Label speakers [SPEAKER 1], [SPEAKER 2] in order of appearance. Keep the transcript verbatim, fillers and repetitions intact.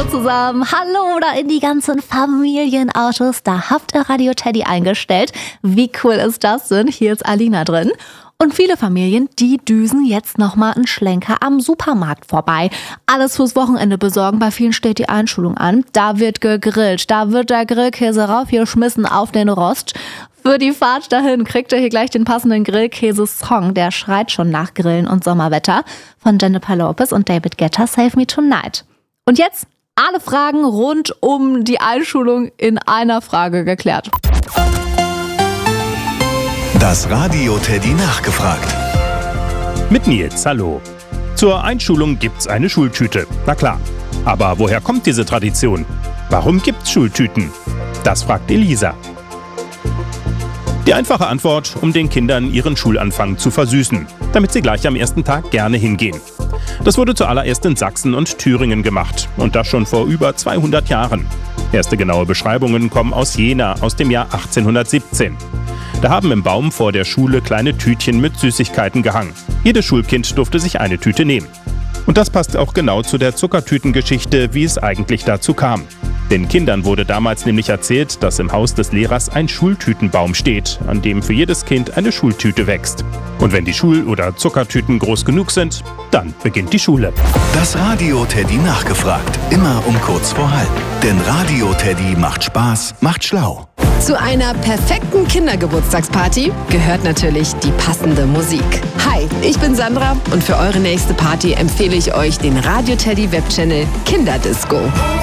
[SPEAKER 1] zusammen. Hallo da in die ganzen Familienautos. Da habt ihr Radio Teddy eingestellt. Wie cool ist das denn? Hier ist Alina drin. Und viele Familien, die düsen jetzt nochmal einen Schlenker am Supermarkt vorbei. Alles fürs Wochenende besorgen. Bei vielen steht die Einschulung an. Da wird gegrillt. Da wird der Grillkäse raufgeschmissen auf den Rost. Für die Fahrt dahin kriegt ihr hier gleich den passenden Grillkäse-Song. Der schreit schon nach Grillen und Sommerwetter. Von Jennifer Lopez und David Guetta, Save Me Tonight. Und jetzt alle Fragen rund um die Einschulung in einer Frage geklärt.
[SPEAKER 2] Das Radio Teddy nachgefragt.
[SPEAKER 3] Mit Nils, hallo. Zur Einschulung gibt's eine Schultüte, na klar. Aber woher kommt diese Tradition? Warum gibt's Schultüten? Das fragt Elisa. Die einfache Antwort, um den Kindern ihren Schulanfang zu versüßen, damit sie gleich am ersten Tag gerne hingehen. Das wurde zuallererst in Sachsen und Thüringen gemacht und das schon vor über zweihundert Jahren. Erste genaue Beschreibungen kommen aus Jena aus dem Jahr achtzehnhundertsiebzehn. Da haben im Baum vor der Schule kleine Tütchen mit Süßigkeiten gehangen. Jedes Schulkind durfte sich eine Tüte nehmen. Und das passt auch genau zu der Zuckertütengeschichte, wie es eigentlich dazu kam. Den Kindern wurde damals nämlich erzählt, dass im Haus des Lehrers ein Schultütenbaum steht, an dem für jedes Kind eine Schultüte wächst. Und wenn die Schul- oder Zuckertüten groß genug sind, dann beginnt die Schule.
[SPEAKER 2] Das Radio Teddy nachgefragt. Immer um kurz vor halb. Denn Radio Teddy macht Spaß, macht schlau.
[SPEAKER 4] Zu einer perfekten Kindergeburtstagsparty gehört natürlich die passende Musik. Hi, ich bin Sandra und für eure nächste Party empfehle ich euch den Radio Teddy Webchannel Kinderdisco.